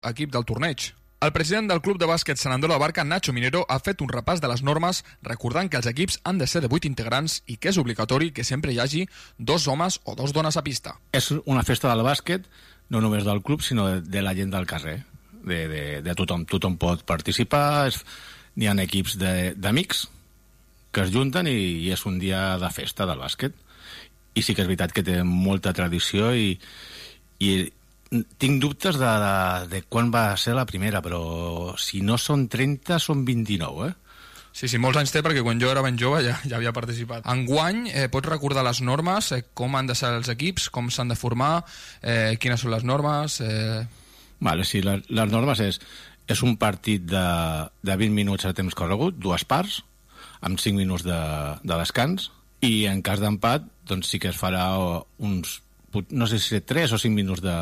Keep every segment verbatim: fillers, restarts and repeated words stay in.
equip del torneig. El president del club de bàsquet Sant Andreu de la Barca, Nacho Minero, ha fet un repàs de les normes recordant que els equips han de ser de vuit integrants i que és obligatori que sempre hi hagi dos homes o dos dones a pista. És una festa del bàsquet, no només del club, sinó de, de la gent del carrer, de, de, de tothom. Tothom pot participar, és, n'hi ha equips d'amics que es junten i, i és un dia de festa del bàsquet. I sí que és veritat que té molta tradició i, i tinc dubtes de, de, de quan va ser la primera, però si no són trenta, són vint-i-nou, eh? Sí, sí, molts anys té, perquè quan jo era ben jove ja, ja havia participat. Enguany, eh, pots recordar les normes, eh, com han de ser els equips, com s'han de formar, eh, quines són les normes... Eh... Vale, sí, les, les normes és, és un partit de, de vint minuts a temps corregut, dues parts, amb cinc minuts de, de descans, i en cas d'empat, doncs sí que es farà uns, no sé si tres o cinc minuts de...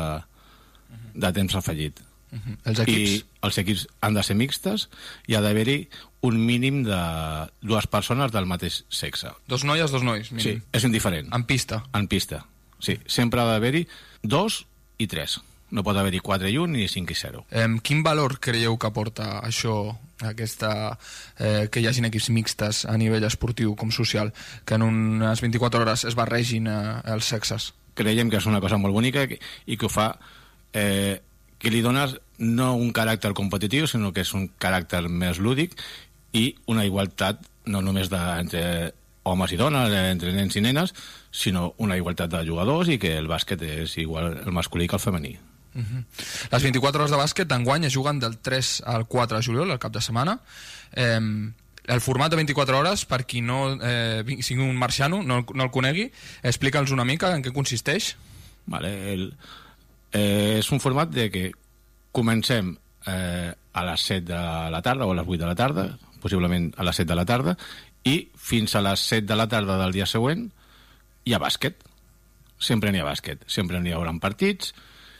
de temps afegit. Uh-huh. Els equips? I els equips han de ser mixtes i ha d'haver-hi un mínim de dues persones del mateix sexe. Dos noies, dos nois, mínim. Sí, és indiferent. En pista? En pista, sí. Sempre ha d'haver-hi dos i tres. No pot haver-hi quatre i un ni cinc i zero. Eh, quin valor creieu que aporta això, aquesta, eh, que hi hagin equips mixtes a nivell esportiu com social, que en unes vint-i-quatre hores es barregin eh, els sexes? Creiem que és una cosa molt bonica i que ho fa Eh, que li dones no un caràcter competitiu, sinó que és un caràcter més lúdic i una igualtat no només de, entre homes i dones, entre nens i nenes, sinó una igualtat de jugadors i que el bàsquet és igual el masculí que el femení. Uh-huh. Les vint-i-quatre hores de bàsquet d'enguany es juguen del tres al quatre de juliol, al cap de setmana. Eh, el format de vint-i-quatre hores, per qui no eh, sigui un marciano, no, no el conegui, explica'ls una mica en què consisteix. Vale, el... Eh, és un format de que comencem eh, a les set de la tarda o a les vuit de la tarda, possiblement a les set de la tarda, i fins a les set de la tarda del dia següent hi ha bàsquet. Sempre n'hi ha bàsquet, sempre n'hi haurà partits,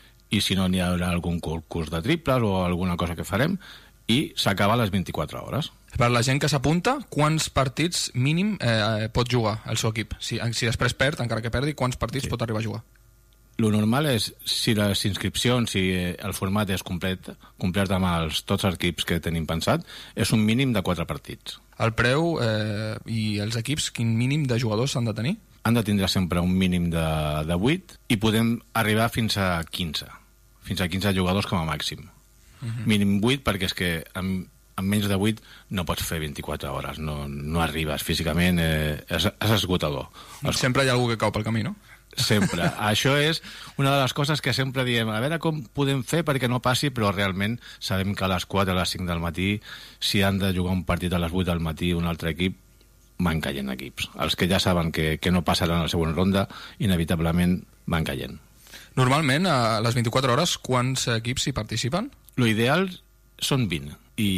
i si no n'hi haurà algun concurs de triples o alguna cosa que farem, i s'acaba a les vint-i-quatre hores. Per la gent que s'apunta, quants partits mínim eh, pot jugar el seu equip? Si, si després perd, encara que perdi, quants partits sí. pot arribar a jugar? Lo normal és, si les inscripcions, si el format és complet, complet amb els, tots els equips que tenim pensat, és un mínim de quatre partits. El preu eh, i els equips, quin mínim de jugadors han de tenir? Han de tindre sempre un mínim de, de vuit i podem arribar fins a quinze. Fins a quinze jugadors com a màxim. Uh-huh. Mínim vuit, perquè és que amb, amb menys de vuit no pots fer vint-i-quatre hores, no, no arribes físicament, eh, és, és esgotador. Sempre hi ha algú que cau pel camí, no? Sempre. Això és una de les coses que sempre diem, a veure com podem fer perquè no passi, però realment sabem que a les quatre, a les cinc del matí, si han de jugar un partit a les vuit del matí un altre equip, van caient equips. Els que ja saben que, que no passaran a la següent ronda, inevitablement van caient. Normalment, a les vint-i-quatre hores, quants equips hi participen? Lo ideal són vint,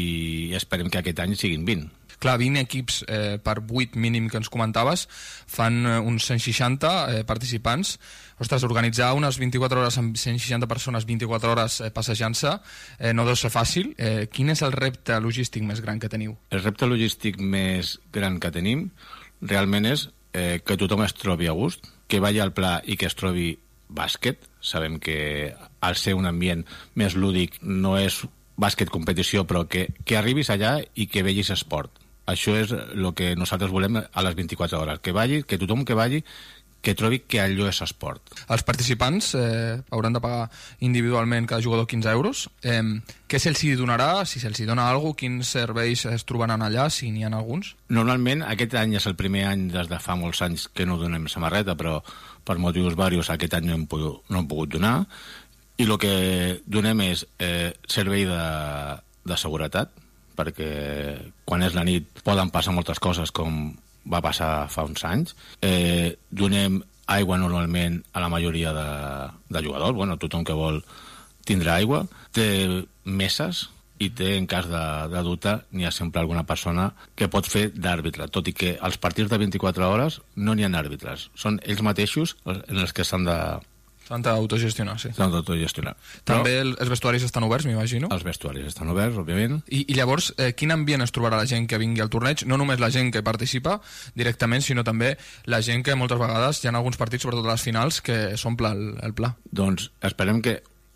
i esperem que aquest any siguin vint. Clar, vint equips eh, per vuit mínim que ens comentaves fan eh, uns cent seixanta eh, participants. Ostres, organitzar unes vint-i-quatre hores amb cent seixanta persones, vint-i-quatre hores eh, passejant-se, eh, no deu ser fàcil. Eh, quin és el repte logístic més gran que teniu? El repte logístic més gran que tenim realment és eh, que tothom es trobi a gust, que vagi al pla i que es trobi bàsquet. Sabem que al ser un ambient més lúdic no és bàsquet competició, però que, que arribis allà i que vegis esport. Això és el que nosaltres volem a les vint-i-quatre hores, que vagi, que tothom que vagi, que trobi que allò és esport. Els participants eh, hauran de pagar individualment cada jugador quinze euros. Eh, què se'ls donarà? Si se'ls dona alguna cosa, quins serveis es trobaran allà, si n'hi ha alguns? Normalment, aquest any és el primer any des de fa molts anys que no donem samarreta, però per motius diversos aquest any no hem pogut, no hem pogut donar, i el que donem és eh, servei de, de seguretat, perquè quan és la nit poden passar moltes coses com va passar fa uns anys. Eh, donem aigua normalment a la majoria de, de jugadors, bueno, tothom que vol tindrà aigua. Té meses i té, en cas de, de dubte, n'hi ha sempre alguna persona que pot fer d'àrbitre, tot i que als partits de vint-i-quatre hores no n'hi ha àrbitres. Són ells mateixos en els que s'han de... S'han d'autogestionar, sí. S'han d'autogestionar. També Però, els vestuaris estan oberts, m'imagino? Els vestuaris estan oberts, òbviament. I, i llavors, eh, quin ambient es trobarà la gent que vingui al torneig? No només la gent que participa directament, sinó també la gent que moltes vegades hi ha alguns partits, sobretot a les finals, que s'omple el, el pla. Doncs esperem que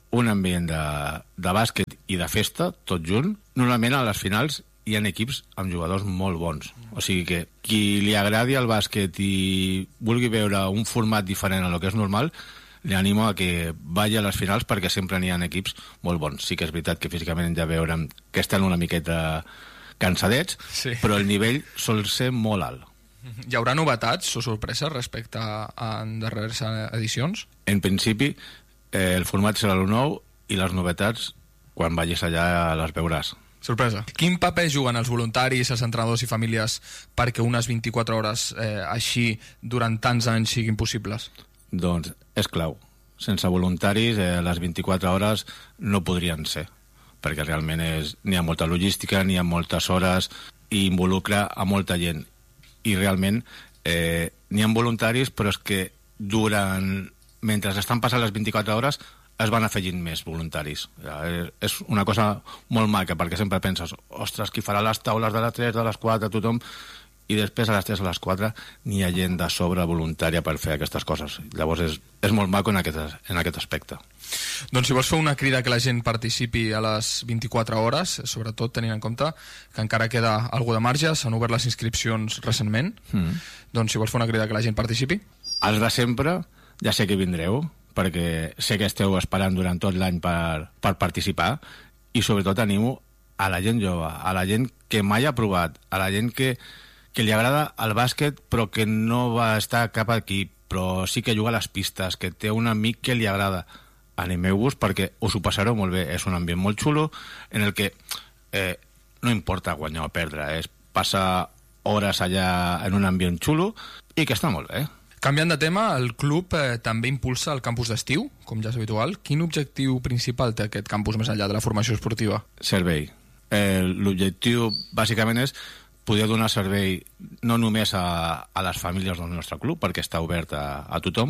un ambient de, de bàsquet i de festa, tot junt. Normalment a les finals hi ha equips amb jugadors molt bons. O sigui que qui li agradi el bàsquet i vulgui veure un format diferent a lo que és normal, li animo a que vagi a les finals perquè sempre n'hi ha equips molt bons. Sí que és veritat que físicament ja veurem que estan una miqueta cansadets, sí. Però el nivell sol ser molt alt. Hi haurà novetats o sorpreses respecte a, a darreres edicions? En principi, eh, el format serà el nou i les novetats, quan vagis allà, les veuràs. Sorpresa. Quin paper juguen els voluntaris, els entrenadors i famílies perquè unes vint-i-quatre hores eh, així durant tants anys siguin possibles? Doncs és clau. Sense voluntaris, eh, les vint-i-quatre hores no podrien ser, perquè realment és, n'hi ha molta logística, n'hi ha moltes hores i involucra a molta gent. I realment eh, n'hi ha voluntaris, però és que durant, mentre estan passant les vint-i-quatre hores es van afegint més voluntaris. És una cosa molt maca, perquè sempre penses, ostres, qui farà les taules de les tres, de les quatre, tothom, i després a les tres, a les quatre, n'hi ha gent de sobre voluntària per fer aquestes coses. Llavors és, és molt maco en aquest, en aquest aspecte. Doncs si vols fer una crida que la gent participi a les vint-i-quatre hores, sobretot tenint en compte que encara queda alguna de marge, s'han obert les inscripcions recentment, mm. doncs si vols fer una crida que la gent participi. Els de sempre, ja sé que vindreu, perquè sé que esteu esperant durant tot l'any per, per participar, i sobretot animo a la gent jove, a la gent que mai ha provat, a la gent que, que li agrada el bàsquet però que no va estar cap equip, però sí que juga a les pistes, que té un amic que li agrada. Animeu-vos perquè us ho passareu molt bé. És un ambient molt xulo en el que eh, no importa guanyar o perdre, és passar hores allà en un ambient xulo i que està molt bé. Canviant de tema, el club eh, també impulsa el campus d'estiu, com ja és habitual. Quin objectiu principal té aquest campus més enllà de la formació esportiva? Servei. Eh, L'objectiu bàsicament és poder donar servei no només a, a les famílies del nostre club, perquè està obert a, a tothom,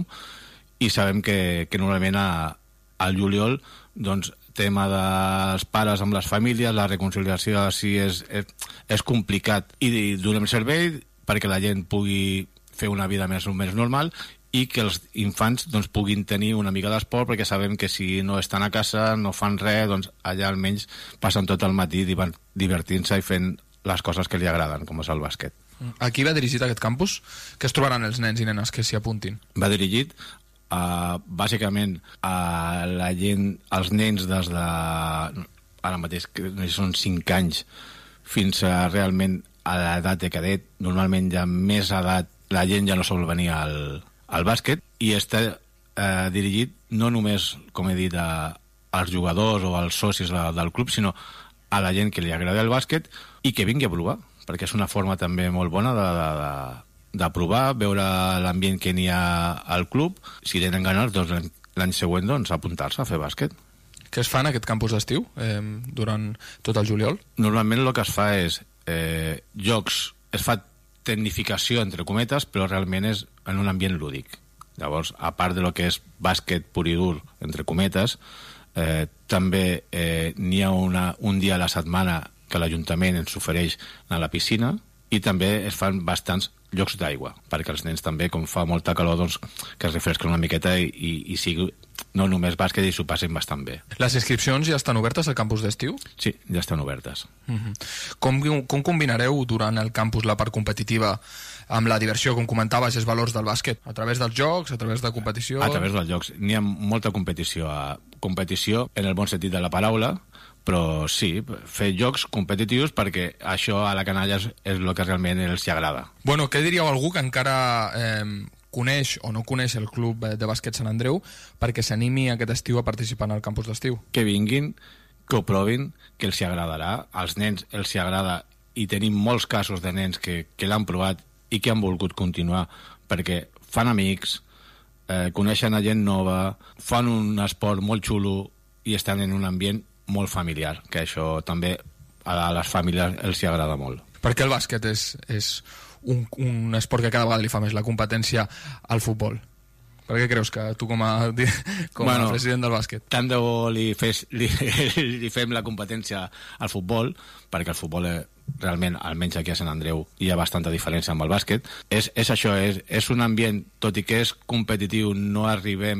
i sabem que, que normalment a, al juliol doncs, tema dels pares amb les famílies, la reconciliació sí és, és, és complicat, i donem servei perquè la gent pugui fer una vida més, més normal i que els infants doncs, puguin tenir una mica d'esport, perquè sabem que si no estan a casa, no fan res, doncs allà almenys passen tot el matí divertint-se i fent les coses que li agraden, com és el bàsquet. A qui va dirigit aquest campus? Què es trobaran els nens i nenes que s'hi apuntin? Va dirigit a, bàsicament a la gent, als nens des de ara mateix, que són cinc anys fins a realment a l'edat de cadet. Normalment ja més edat la gent ja no sol venir al, al bàsquet, i està eh, dirigit no només, com he dit, a, als jugadors o als socis de, del club, sinó a la gent que li agrada el bàsquet i que vingui a provar, perquè és una forma també molt bona de, de, de, de provar, veure l'ambient que n'hi ha al club. Si tenen ganes, doncs l'any següent doncs, apuntar-se a fer bàsquet. Què es fa en aquest campus d'estiu eh, durant tot el juliol? Normalment el que es fa és eh, jocs, es fa tecnificació entre cometes, però realment és en un ambient lúdic. Llavors, a part de lo que és bàsquet pur i dur entre cometes, eh, també eh, n'hi ha una, un dia a la setmana que l'Ajuntament ens ofereix a la piscina, i també es fan bastants llocs d'aigua, perquè els nens també, com fa molta calor, doncs, que es refresquen una miqueta i, i, i sigui no només bàsquet, i s'ho passin bastant bé. Les inscripcions ja estan obertes al campus d'estiu? Sí, ja estan obertes. Uh-huh. Com, com combinareu durant el campus la part competitiva amb la diversió, com comentaves, els valors del bàsquet? A través dels jocs, a través de competició? A través dels jocs. N'hi ha molta competició. Competició en el bon sentit de la paraula, però sí, fer jocs competitius, perquè això a la canalla és, és el que realment els agrada. Bueno, què diríeu a algú que encara eh, coneix o no coneix el club de bàsquet Sant Andreu perquè s'animi aquest estiu a participar en el campus d'estiu? Que vinguin, que ho provin, que els hi agradarà. Als nens els hi agrada, i tenim molts casos de nens que, que l'han provat i que han volgut continuar, perquè fan amics, eh, coneixen a gent nova, fan un esport molt xulo i estan en un ambient molt familiar, que això també a les famílies els hi agrada molt. Perquè el bàsquet és, és un, un esport que cada vegada li fa més la competència al futbol. Per què creus que tu com a, com bueno, a president del bàsquet? Tant de bo li, fes, li, li fem la competència al futbol, perquè el futbol és, realment, almenys aquí a Sant Andreu, hi ha bastanta diferència amb el bàsquet. És, és això, és, és un ambient, tot i que és competitiu, no arribem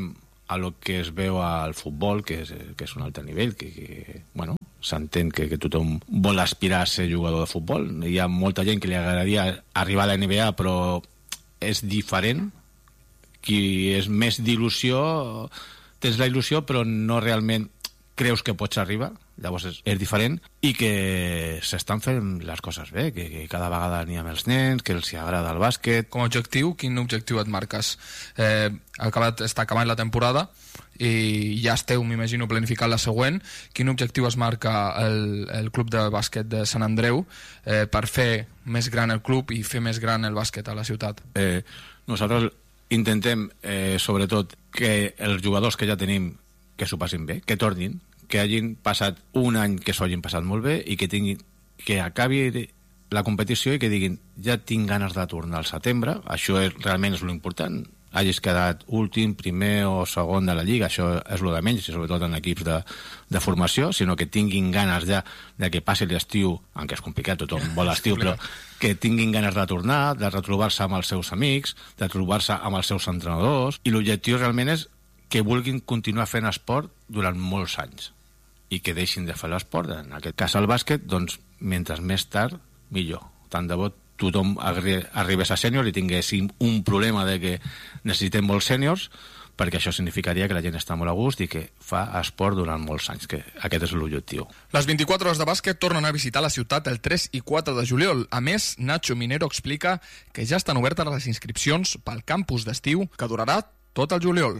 a lo que es veu al futbol, que és, que és un altre nivell, que, que bueno, s'entén que, que tothom vol aspirar a ser jugador de futbol. Hi ha molta gent que li agradaria arribar a la N B A, però és diferent. Qui és més d'il·lusió, tens la il·lusió, però no realment creus que pots arribar, llavors és, és diferent, i que s'estan fent les coses bé, que, que cada vegada n'hi ha més nens, que els agrada el bàsquet. Com a objectiu, quin objectiu et marques? Eh, acabat, està acabant la temporada i ja esteu, m'imagino, planificant la següent. Quin objectiu es marca el, el club de bàsquet de Sant Andreu eh, per fer més gran el club i fer més gran el bàsquet a la ciutat? Eh, nosaltres intentem, eh, sobretot, que els jugadors que ja tenim que s'ho passin bé, que tornin, que hagin passat un any que s'ho hagin passat molt bé i que tinguin, que acabi la competició i que diguin, ja tinc ganes de tornar al setembre. Això és, realment és l'important. Hagis quedat últim, primer o segon de la Lliga, això és el de menys, sobretot en equips de, de formació, sinó que tinguin ganes ja de que passi l'estiu, aunque és complicat, tothom vol l'estiu, però que tinguin ganes de tornar, de retrobar-se amb els seus amics, de trobar-se amb els seus entrenadors, i l'objectiu realment és que vulguin continuar fent esport durant molts anys i que deixin de fer l'esport, en aquest cas el bàsquet, doncs mentre més tard millor. Tant de bo tothom arri arribés a sènior i tinguéssim un problema de que necessitem molts sèniors, perquè això significaria que la gent està molt a gust i que fa esport durant molts anys, que aquest és l'objectiu. Les vint-i-quatre hores de bàsquet tornen a visitar la ciutat el tres i quatre de juliol. A més, Nacho Minero explica que ja estan obertes les inscripcions pel campus d'estiu, que durarà tot el juliol.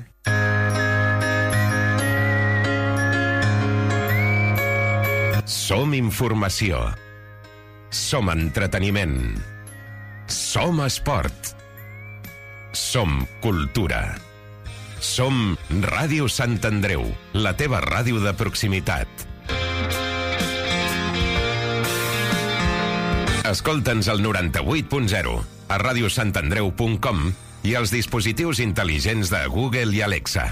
Som informació. Som entreteniment. Som esport. Som cultura. Som Ràdio Sant Andreu, la teva ràdio de proximitat. Escolta'ns al noranta-vuit punt zero, a radiosantandreu punt com i als dispositius intel·ligents de Google i Alexa.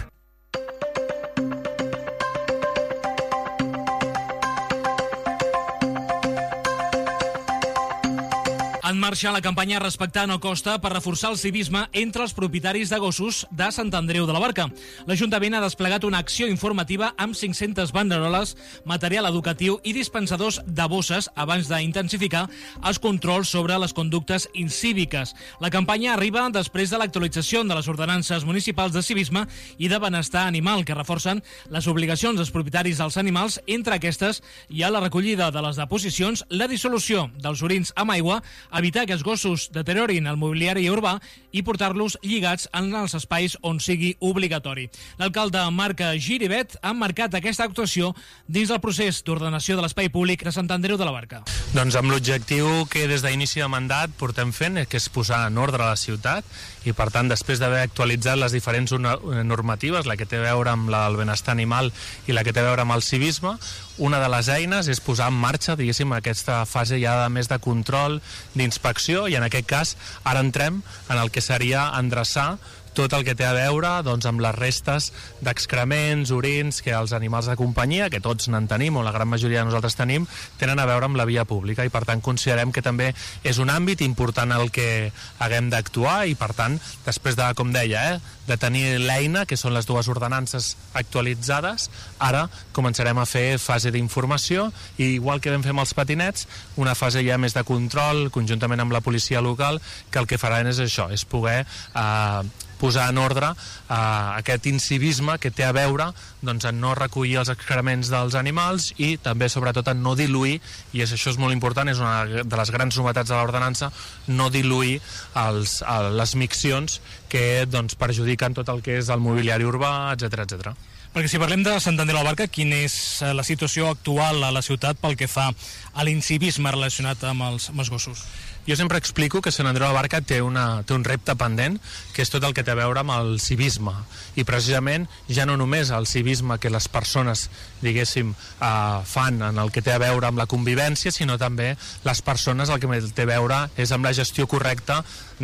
En marxa la campanya Respectar no costa per reforçar el civisme entre els propietaris de gossos de Sant Andreu de la Barca. L'Ajuntament ha desplegat una acció informativa amb cinc-centes banderoles, material educatiu i dispensadors de bosses abans d'intensificar els controls sobre les conductes incíviques. La campanya arriba després de l'actualització de les ordenances municipals de civisme i de benestar animal, que reforcen les obligacions dels propietaris dels animals. Entre aquestes hi ha la recollida de les deposicions, la dissolució dels orins amb aigua, evitar que els gossos deteriorin el mobiliari urbà i portar-los lligats en els espais on sigui obligatori. L'alcalde Marc Giribet ha marcat aquesta actuació dins del procés d'ordenació de l'espai públic de Sant Andreu de la Barca. Doncs amb l'objectiu que des d'inici de mandat portem fent, que és posar en ordre la ciutat, i per tant, després d'haver actualitzat les diferents normatives, la que té a veure amb la del benestar animal i la que té a veure amb el civisme, una de les eines és posar en marxa, diguéssim, aquesta fase ja de més de control, d'inspecció, i en aquest cas ara entrem en el que seria endreçar tot el que té a veure doncs, amb les restes d'excrements, orins, que els animals de companyia, que tots n'en tenim, o la gran majoria de nosaltres tenim, tenen a veure amb la via pública, i per tant considerem que també és un àmbit important el que haguem d'actuar, i per tant, després de, com deia, eh, de tenir l'eina, que són les dues ordenances actualitzades, ara començarem a fer fase d'informació, i igual que vam fer amb els patinets, una fase ja més de control, conjuntament amb la policia local, que el que faran és això, és poder eh, posar en ordre eh, aquest incivisme que té a veure doncs, en no recollir els excrements dels animals i també, sobretot, en no diluir, i això és molt important, és una de les grans novetats de l'ordenança, no diluir els, les miccions que doncs, perjudiquen tot el que és el mobiliari urbà, etcètera, etcètera. Perquè si parlem de Sant Andreu de la Barca, quina és la situació actual a la ciutat pel que fa a l'incivisme relacionat amb els, amb els gossos? Jo sempre explico que Sant Andreu de la Barca té, una, té un repte pendent, que és tot el que té a veure amb el civisme. I precisament ja no només el civisme que les persones, diguéssim, eh, fan en el que té a veure amb la convivència, sinó també les persones el que té a veure és amb la gestió correcta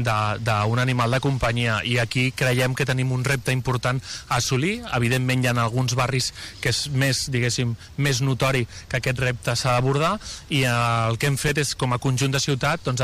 d'un animal de companyia. I aquí creiem que tenim un repte important a assolir. Evidentment hi ha alguns barris que és més, diguéssim, més notori que aquest repte s'ha d'abordar, i eh, el que hem fet és, com a conjunt de ciutat, doncs,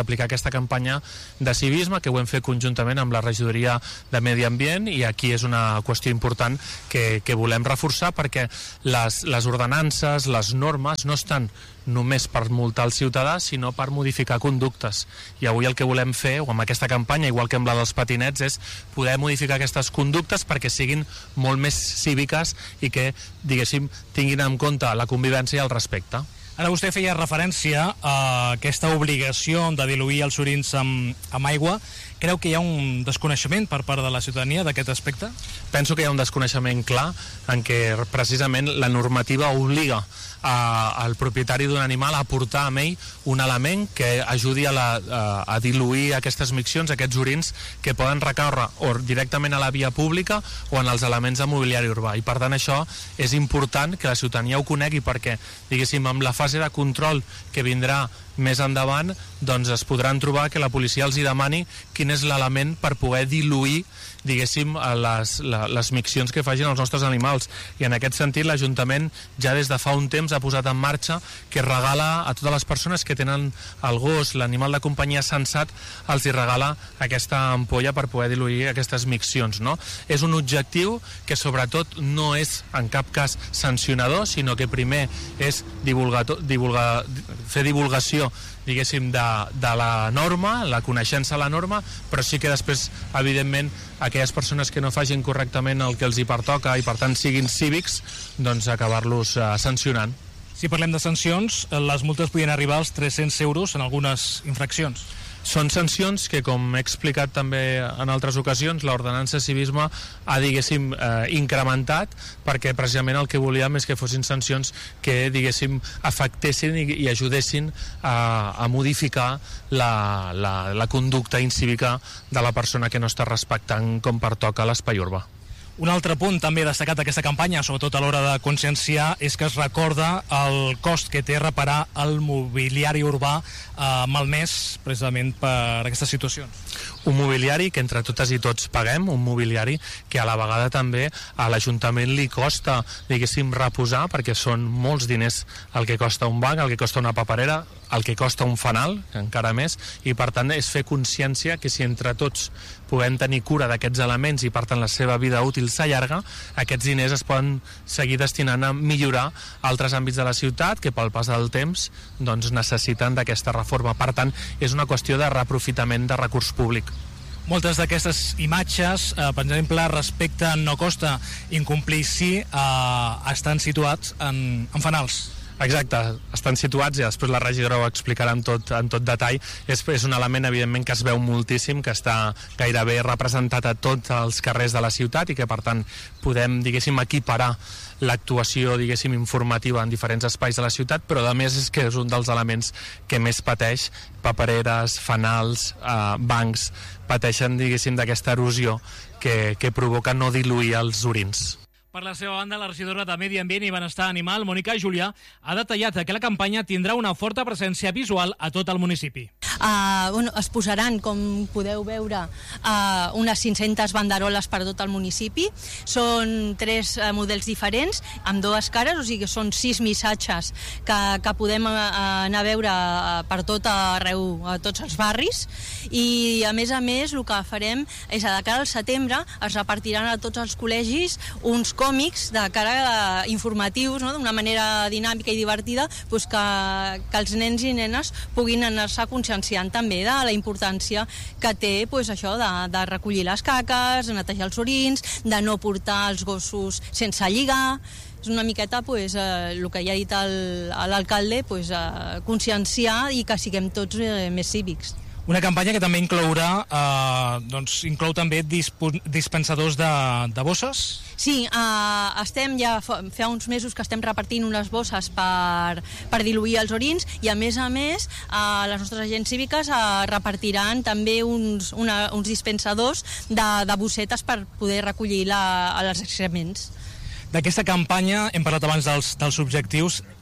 aplicar aquesta campanya de civisme, que ho hem fet conjuntament amb la regidoria de Medi Ambient, i aquí és una qüestió important que, que volem reforçar, perquè les, les ordenances, les normes no estan només per multar el ciutadà, sinó per modificar conductes. I avui el que volem fer, o amb aquesta campanya, igual que amb la dels patinets, és poder modificar aquestes conductes perquè siguin molt més cíviques i que, diguéssim, tinguin en compte la convivència i el respecte. Ara vostè feia referència a aquesta obligació de diluir els orins amb, amb aigua. Creu que hi ha un desconeixement per part de la ciutadania d'aquest aspecte? Penso que hi ha un desconeixement clar en què precisament la normativa obliga a, al propietari d'un animal a portar amb ell un element que ajudi a, la, a, a diluir aquestes miccions, aquests orins que poden recaure o directament a la via pública o en els elements de mobiliari urbà. I per tant això és important que la ciutadania ho conegui, perquè, diguéssim, amb la fase de control que vindrà més endavant, doncs es podran trobar que la policia els hi demani quin és l'element per poder diluir, diguéssim, les, les miccions que facin els nostres animals. I en aquest sentit l'Ajuntament ja des de fa un temps ha posat en marxa que regala a totes les persones que tenen el gos, l'animal de companyia sensat, els hi regala aquesta ampolla per poder diluir aquestes miccions, no? És un objectiu que sobretot no és en cap cas sancionador, sinó que primer és divulgar, divulgar, fer divulgació, diguéssim, de, de la norma, la coneixença a la norma, però sí que després, evidentment, aquelles persones que no facin correctament el que els hi pertoca i per tant siguin cívics, doncs acabar-los uh, sancionant. Si parlem de sancions, les multes podien arribar als tres-cents euros en algunes infraccions. Són sancions que, com he explicat també en altres ocasions, l'ordenança civisme ha, diguéssim, eh, incrementat, perquè precisament el que volíem és que fossin sancions que, diguéssim, afectessin i, i ajudessin a, a modificar la, la, la conducta incívica de la persona que no està respectant com pertoca l'espai urbà. Un altre punt també destacat d'aquesta campanya, sobretot a l'hora de conscienciar, és que es recorda el cost que té reparar el mobiliari urbà eh, malmès precisament per aquestes situacions. Un mobiliari que entre totes i tots paguem, un mobiliari que a la vegada també a l'Ajuntament li costa, diguéssim, reposar, perquè són molts diners el que costa un banc, el que costa una paperera, el que costa un fanal, encara més, i per tant és fer consciència que si entre tots puguem tenir cura d'aquests elements i per tant la seva vida útil s'allarga, aquests diners es poden seguir destinant a millorar altres àmbits de la ciutat que pel pas del temps doncs, necessiten d'aquesta reforma. Per tant, és una qüestió de reaprofitament de recurs públic. Moltes d'aquestes imatges, eh, per exemple, respecte a no costa incomplir sí, eh, estan situats en, en fanals. Exacte, estan situats i després la regidora ho explicarà en tot, en tot detall. És, és un element, evidentment, que es veu moltíssim, que està gairebé representat a tots els carrers de la ciutat i que, per tant, podem, diguéssim, equiparar l'actuació, diguéssim, informativa en diferents espais de la ciutat, però a més és que és un dels elements que més pateix. Papereres, fanals, eh, bancs, pateixen, diguéssim, d'aquesta erosió que, que provoca no diluir els orins. Per la seva banda, la regidora de Medi Ambient i Benestar Animal, Mònica Julià, ha detallat que la campanya tindrà una forta presència visual a tot el municipi. Uh, bueno, es posaran, com podeu veure, uh, unes cinc-centes banderoles per tot el municipi. Són tres uh, models diferents, amb dues cares, o sigui que són sis missatges que, que podem uh, anar a veure uh, per tot arreu, a tots els barris. I, a més a més, el que farem és, de cara al setembre, es repartiran a tots els col·legis uns còmics de cara a informatius, no? D'una manera dinàmica i divertida, pues que, que els nens i nenes puguin anar-se conscienciant també de la importància que té pues, això de, de recollir les caques, de netejar els orins, de no portar els gossos sense lligar. És una miqueta pues, eh, el que ja ha dit l'alcalde, pues, eh, conscienciar i que siguem tots eh, més cívics. Una campanya que també inclourà, eh, doncs, inclou també dispensadors de, de bosses? Sí, eh, estem ja fa, fa uns mesos que estem repartint unes bosses per, per diluir els orins i a més a més eh, les nostres agents cíviques eh, repartiran també uns, una, uns dispensadors de, de bossetes per poder recollir la, els excrements. D'aquesta campanya hem parlat abans dels, dels objectius.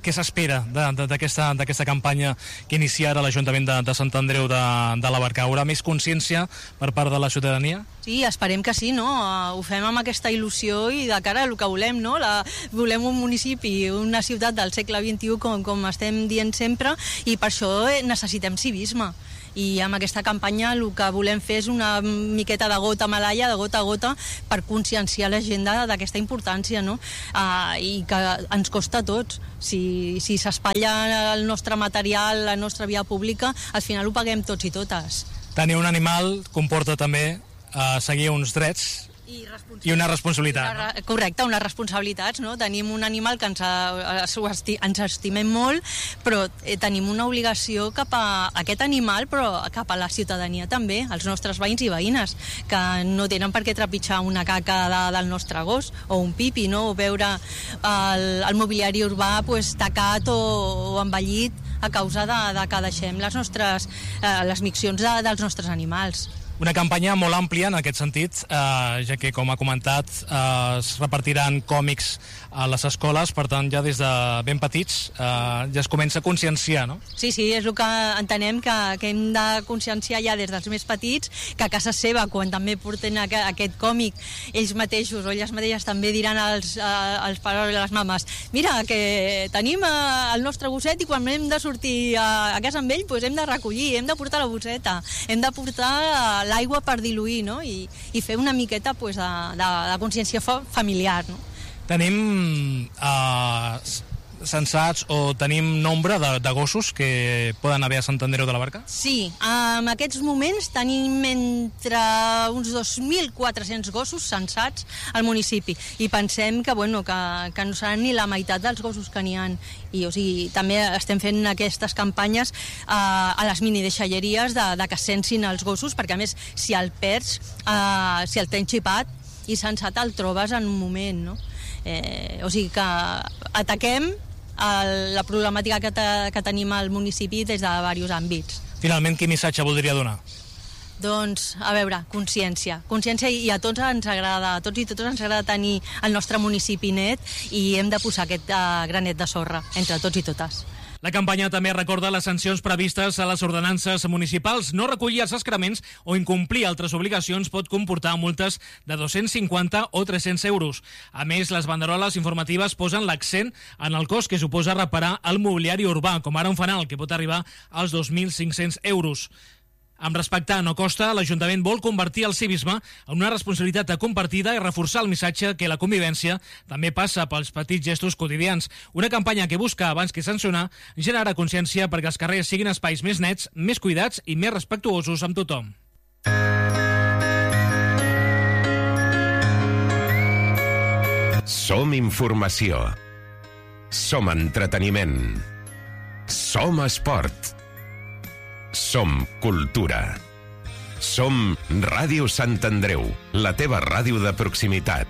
què s'espera d'aquesta campanya que inicia ara l'Ajuntament de, de Sant Andreu de, de la Barca? Haurà més consciència per part de la ciutadania? Sí, esperem que sí, no? Ho fem amb aquesta il·lusió i de cara a el que volem, no? La, volem un municipi, una ciutat del segle vint-i-u, com, com estem dient sempre, i per això necessitem civisme. I amb aquesta campanya el que volem fer és una miqueta de gota malaia, de gota a gota, per conscienciar la gent d'aquesta importància, no? Uh, i que ens costa a tots. Si, si s'espatlla el nostre material, la nostra via pública, al final ho paguem tots i totes. Tenir un animal comporta també uh, seguir uns drets i, i una responsabilitat. Una, correcte, unes responsabilitats, no? Tenim un animal que ens, esti, ens estimem molt, però eh, tenim una obligació cap a aquest animal, però cap a la ciutadania també, els nostres veïns i veïnes, que no tenen per què trepitjar una caca de, del nostre gos, o un pipi, no? O veure el, el mobiliari urbà pues, tacat o, o envellit a causa de, de que deixem les nostres, eh, les miccions de, dels nostres animals. Una campanya molt àmplia en aquest sentit, eh, ja que, com ha comentat, eh, es repartiran còmics a les escoles, per tant, ja des de ben petits eh, ja es comença a conscienciar, no? Sí, sí, és el que entenem, que, que hem de conscienciar ja des dels més petits, que a casa seva, quan també porten aqu aquest còmic, ells mateixos o elles mateixes també diran als, als pares i a les mames: mira, que tenim el nostre gosset i quan hem de sortir a, a casa amb ell, pues hem de recollir, hem de portar la bosseta, hem de portar l'aigua per diluir, no? I, i fer una miqueta pues, de, de, de consciència familiar, no? Tenim eh, censats o tenim nombre de, de gossos que poden haver a Sant Andreu de la Barca? Sí, en aquests moments tenim entre uns dos mil quatre-cents gossos censats al municipi i pensem que, bueno, que, que no seran ni la meitat dels gossos que n'hi ha. I, o sigui, també estem fent aquestes campanyes eh, a les minideixalleries de, de que sensin els gossos, perquè a més, si el perds, eh, si el tens xipat i censat, el trobes en un moment, no? Eh, o sigui que ataquem el, la problemàtica que, te, que tenim al municipi des de diversos àmbits. Finalment, quin missatge voldria donar? Doncs, a veure, consciència. Consciència i a tots ens agrada, a tots i totes ens agrada tenir el nostre municipi net i hem de posar aquest uh, granet de sorra entre tots i totes. La campanya també recorda les sancions previstes a les ordenances municipals. No recollir els excrements o incomplir altres obligacions pot comportar multes de dos-cents cinquanta o tres-cents euros. A més, les banderoles informatives posen l'accent en el cost que suposa reparar el mobiliari urbà, com ara un fanal, que pot arribar als dos mil cinc-cents euros. Amb respectar no costa, l'Ajuntament vol convertir el civisme en una responsabilitat compartida i reforçar el missatge que la convivència també passa pels petits gestos quotidians. Una campanya que busca, abans que sancionar, generar consciència perquè els carrers siguin espais més nets, més cuidats i més respectuosos amb tothom. Som informació. Som entreteniment. Som esport. Som cultura. Som Ràdio Sant Andreu, la teva ràdio de proximitat.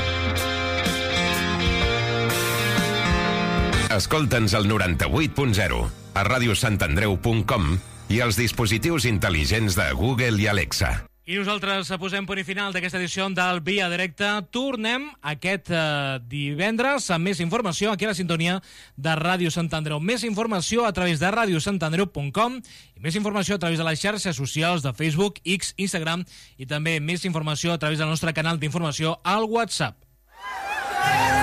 Escolta'ns al noranta-vuit punt zero, a radiosantandreu punt com i als dispositius intel·ligents de Google i Alexa. I nosaltres posem punt i final d'aquesta edició del Via Directa. Tornem aquest eh, divendres amb més informació aquí a la sintonia de Ràdio Sant Andreu. Més informació a través de radiosantandreu punt com i més informació a través de les xarxes socials de Facebook, X, Instagram i també més informació a través del nostre canal d'informació al WhatsApp.